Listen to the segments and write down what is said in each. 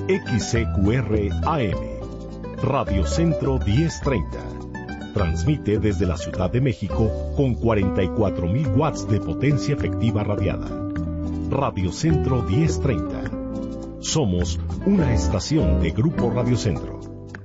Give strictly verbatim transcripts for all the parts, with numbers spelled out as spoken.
X C Q R A M, Radio Centro diez treinta. Transmite desde la Ciudad de México con cuarenta y cuatro mil watts de potencia efectiva radiada. Radio Centro diez treinta. Somos una estación de Grupo Radio Centro.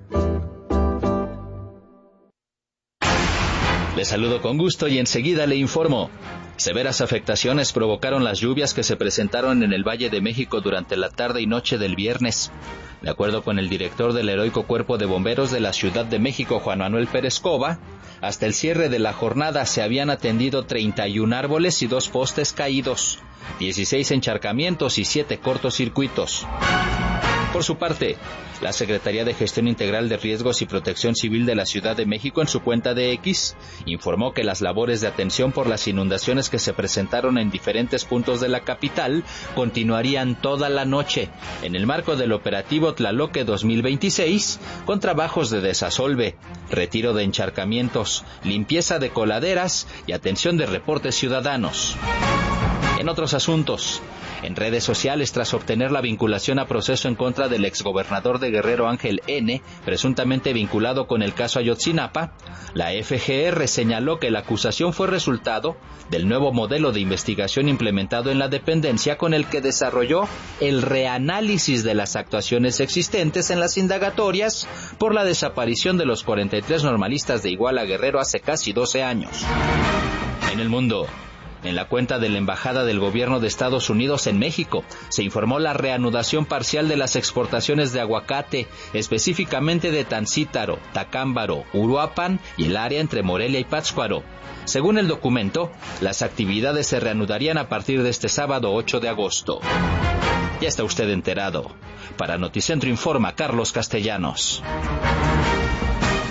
Le saludo con gusto y enseguida le informo. Severas afectaciones provocaron las lluvias que se presentaron en el Valle de México durante la tarde y noche del viernes. De acuerdo con el director del Heroico Cuerpo de Bomberos de la Ciudad de México, Juan Manuel Pérez Cova, hasta el cierre de la jornada se habían atendido treinta y un árboles y dos postes caídos, dieciséis encharcamientos y siete cortocircuitos. Por su parte, la Secretaría de Gestión Integral de Riesgos y Protección Civil de la Ciudad de México, en su cuenta de X, informó que las labores de atención por las inundaciones que se presentaron en diferentes puntos de la capital continuarían toda la noche, en el marco del operativo Tlaloque dos mil veintiséis, con trabajos de desasolve, retiro de encharcamientos, limpieza de coladeras y atención de reportes ciudadanos. En otros asuntos, en redes sociales, tras obtener la vinculación a proceso en contra del exgobernador de Guerrero Ángel N., presuntamente vinculado con el caso Ayotzinapa, la F G R señaló que la acusación fue resultado del nuevo modelo de investigación implementado en la dependencia con el que desarrolló el reanálisis de las actuaciones existentes en las indagatorias por la desaparición de los cuarenta y tres normalistas de Iguala Guerrero hace casi doce años. En el mundo, en la cuenta de la Embajada del Gobierno de Estados Unidos en México, se informó la reanudación parcial de las exportaciones de aguacate, específicamente de Tancítaro, Tacámbaro, Uruapan y el área entre Morelia y Pátzcuaro. Según el documento, las actividades se reanudarían a partir de este sábado ocho de agosto. Ya está usted enterado. Para Noticentro informa Carlos Castellanos.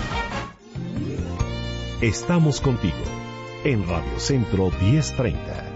Estamos contigo en Radio Centro diez treinta.